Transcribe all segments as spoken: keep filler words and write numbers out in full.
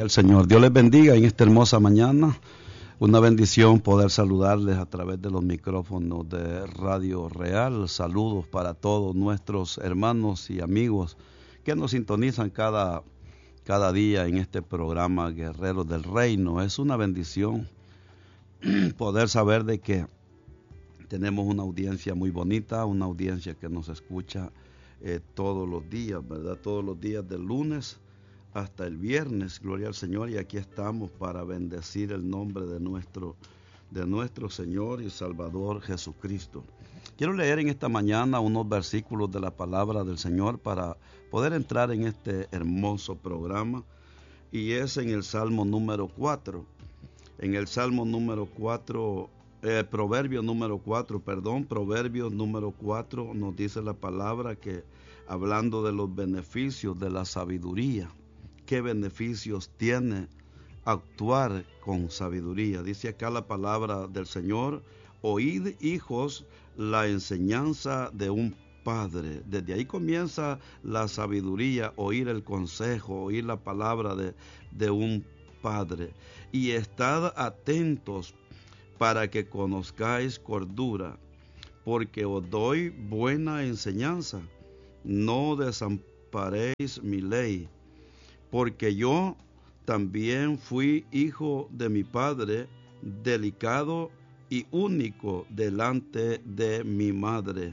al Señor. Dios les bendiga en esta hermosa mañana. Una bendición poder saludarles a través de los micrófonos de Radio Real. Saludos para todos nuestros hermanos y amigos que nos sintonizan cada, cada día en este programa Guerreros del Reino. Es una bendición poder saber de que tenemos una audiencia muy bonita, una audiencia que nos escucha eh, todos los días, ¿verdad? Todos los días del lunes hasta el viernes, gloria al Señor, y aquí estamos para bendecir el nombre de nuestro, de nuestro Señor y Salvador Jesucristo. Quiero leer en esta mañana unos versículos de la palabra del Señor para poder entrar en este hermoso programa, y es en el Salmo número cuatro. En el Salmo número cuatro, eh, Proverbio número cuatro, perdón, Proverbio número cuatro nos dice la palabra que, hablando de los beneficios de la sabiduría, ¿qué beneficios tiene actuar con sabiduría? Dice acá la palabra del Señor: oíd, hijos, la enseñanza de un padre. Desde ahí comienza la sabiduría, oír el consejo, oír la palabra de, de un padre. Y estad atentos para que conozcáis cordura, porque os doy buena enseñanza. No desamparéis mi ley, porque yo también fui hijo de mi padre, delicado y único delante de mi madre,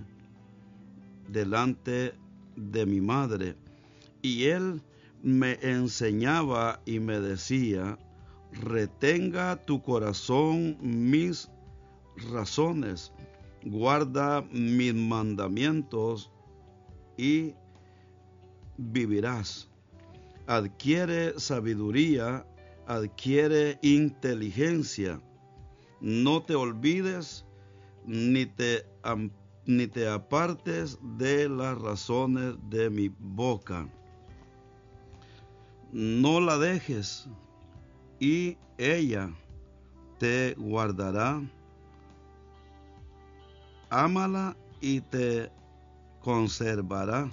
delante de mi madre. Y él me enseñaba y me decía: retenga tu corazón mis razones, guarda mis mandamientos y vivirás. Adquiere sabiduría, adquiere inteligencia. No te olvides ni te, ni te apartes de las razones de mi boca. No la dejes, y ella te guardará. Ámala y te conservará.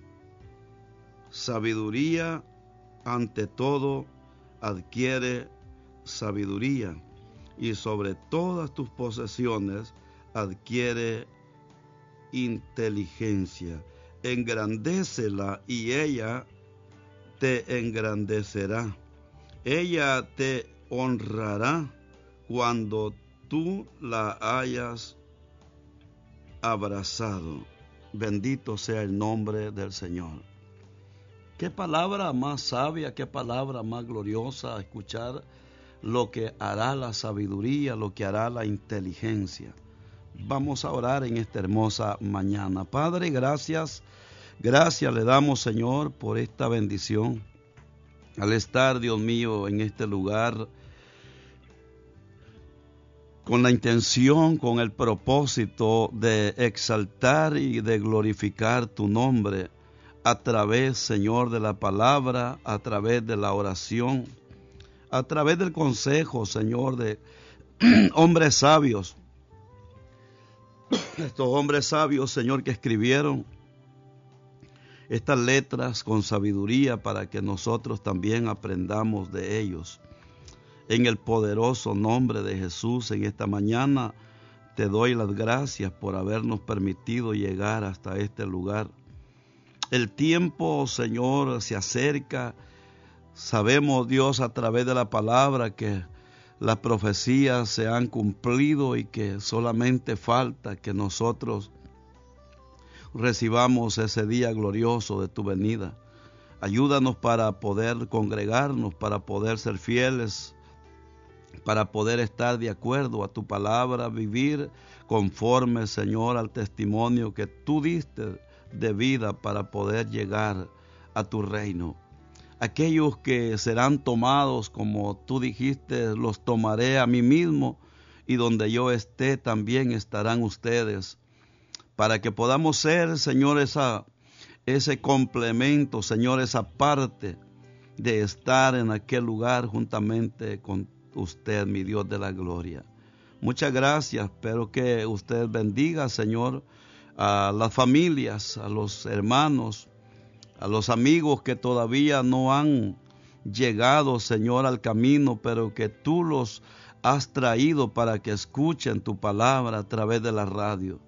Sabiduría ante todo, adquiere sabiduría, y sobre todas tus posesiones adquiere inteligencia. Engrandécela y ella te engrandecerá. Ella te honrará cuando tú la hayas abrazado. Bendito sea el nombre del Señor. Qué palabra más sabia, qué palabra más gloriosa, escuchar lo que hará la sabiduría, lo que hará la inteligencia. Vamos a orar en esta hermosa mañana. Padre, gracias, gracias le damos, Señor, por esta bendición. Al estar, Dios mío, en este lugar, con la intención, con el propósito de exaltar y de glorificar tu nombre, a través, Señor, de la palabra, a través de la oración, a través del consejo, Señor, de hombres sabios. Estos hombres sabios, Señor, que escribieron estas letras con sabiduría para que nosotros también aprendamos de ellos. En el poderoso nombre de Jesús, en esta mañana te doy las gracias por habernos permitido llegar hasta este lugar. El tiempo, Señor, se acerca. Sabemos, Dios, a través de la palabra que las profecías se han cumplido y que solamente falta que nosotros recibamos ese día glorioso de tu venida. Ayúdanos para poder congregarnos, para poder ser fieles, para poder estar de acuerdo a tu palabra, vivir conforme, Señor, al testimonio que tú diste de vida para poder llegar a tu reino. Aquellos que serán tomados, como tú dijiste, los tomaré a mí mismo, y donde yo esté también estarán ustedes, para que podamos ser, Señor, esa, ese complemento, Señor, esa parte de estar en aquel lugar juntamente con usted, mi Dios de la gloria. Muchas gracias, espero que usted bendiga, Señor, a las familias, a los hermanos, a los amigos que todavía no han llegado, Señor, al camino, pero que tú los has traído para que escuchen tu palabra a través de la radio.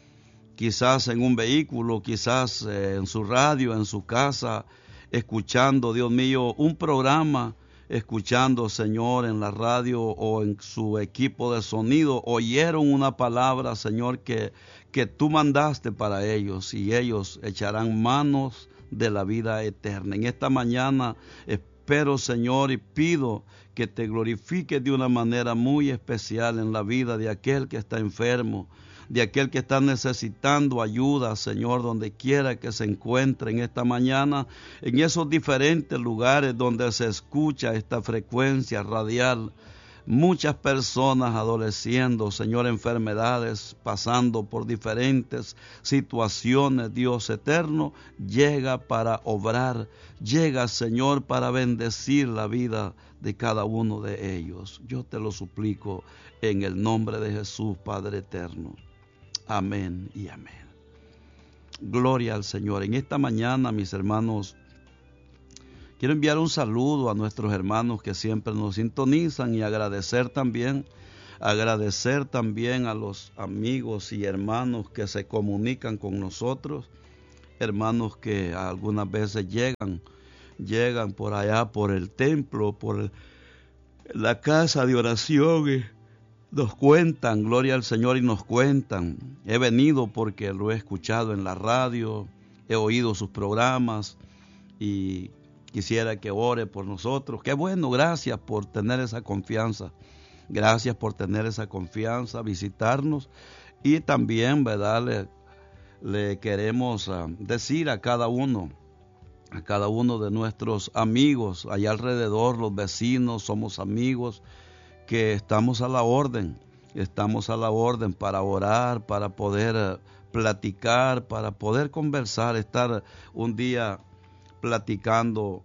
Quizás en un vehículo, quizás eh, en su radio, en su casa, escuchando, Dios mío, un programa, escuchando, Señor, en la radio o en su equipo de sonido, oyeron una palabra, Señor, que, que tú mandaste para ellos, y ellos echarán manos de la vida eterna. En esta mañana espero, Señor, y pido que te glorifiques de una manera muy especial en la vida de aquel que está enfermo, de aquel que está necesitando ayuda, Señor, donde quiera que se encuentre en esta mañana, en esos diferentes lugares donde se escucha esta frecuencia radial. Muchas personas adoleciendo, Señor, enfermedades, pasando por diferentes situaciones. Dios eterno llega para obrar, llega, Señor, para bendecir la vida de cada uno de ellos. Yo te lo suplico en el nombre de Jesús, Padre eterno. Amén y amén. Gloria al Señor. En esta mañana, mis hermanos, quiero enviar un saludo a nuestros hermanos que siempre nos sintonizan y agradecer también, agradecer también a los amigos y hermanos que se comunican con nosotros, hermanos que algunas veces llegan, llegan por allá, por el templo, por el, la casa de oración, y nos cuentan, gloria al Señor, y nos cuentan. He venido porque lo he escuchado en la radio, he oído sus programas y quisiera que ore por nosotros. Qué bueno, gracias por tener esa confianza. Gracias por tener esa confianza, visitarnos. Y también, ¿verdad? Le, le queremos uh, decir a cada uno, a cada uno de nuestros amigos allá alrededor, los vecinos, somos amigos, que estamos a la orden, estamos a la orden para orar, para poder uh, platicar, para poder conversar, estar un día platicando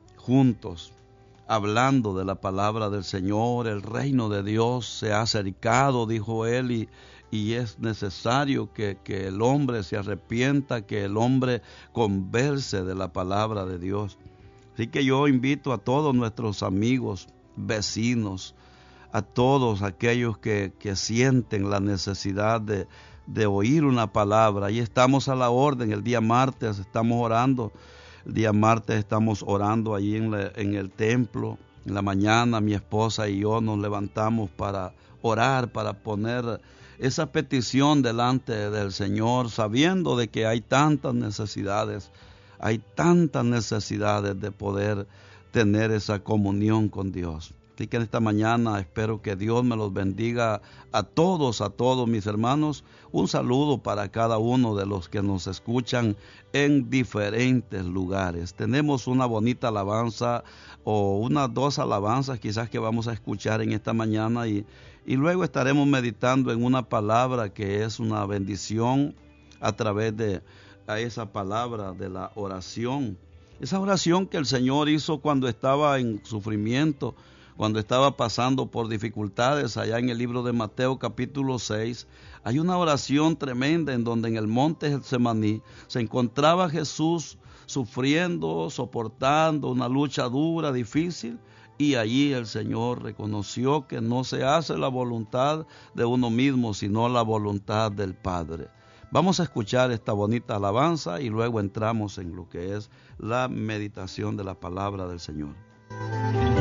juntos, hablando de la palabra del Señor. El reino de Dios se ha acercado, dijo él, y, y es necesario que, que el hombre se arrepienta, que el hombre converse de la palabra de Dios. Así que yo invito a todos nuestros amigos, vecinos, a todos aquellos que, que sienten la necesidad de, de oír una palabra. Ahí estamos a la orden. El día martes estamos orando. El día martes estamos orando allí en, la, en el templo. En la mañana mi esposa y yo nos levantamos para orar, para poner esa petición delante del Señor, sabiendo de que hay tantas necesidades, hay tantas necesidades de poder tener esa comunión con Dios. Así que en esta mañana espero que Dios me los bendiga a todos, a todos mis hermanos. Un saludo para cada uno de los que nos escuchan en diferentes lugares. Tenemos una bonita alabanza o unas dos alabanzas quizás que vamos a escuchar en esta mañana y, y luego estaremos meditando en una palabra que es una bendición a través de a esa palabra de la oración. Esa oración que el Señor hizo cuando estaba en sufrimiento, cuando estaba pasando por dificultades. Allá en el libro de Mateo capítulo seis, hay una oración tremenda en donde en el monte Getsemaní se encontraba Jesús sufriendo, soportando una lucha dura, difícil, y allí el Señor reconoció que no se hace la voluntad de uno mismo, sino la voluntad del Padre. Vamos a escuchar esta bonita alabanza y luego entramos en lo que es la meditación de la palabra del Señor.